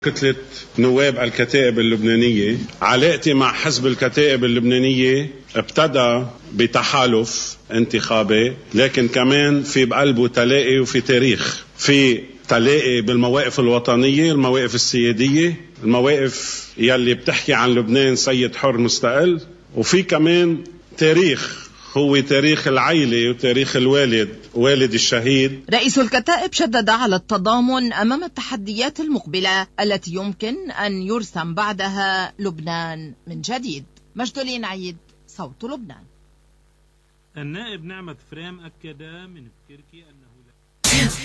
كتلة نواب الكتائب اللبنانية. علاقتي مع حزب الكتائب اللبنانية ابتدى بتحالف انتخابي، لكن كمان في بقلبه تلاقي وفي تاريخ، في تلاقي بالمواقف الوطنية، المواقف السيادية، المواقف يلي بتحكي عن لبنان سيد حر مستقل، وفي كمان تاريخ هو تاريخ العائلة وتاريخ والد الشهيد. رئيس الكتائب شدد على التضامن أمام التحديات المقبلة التي يمكن أن يرسم بعدها لبنان من جديد. مجدولين عيد، صوت لبنان. النائب نعمة فريم أكد من بكركي أنه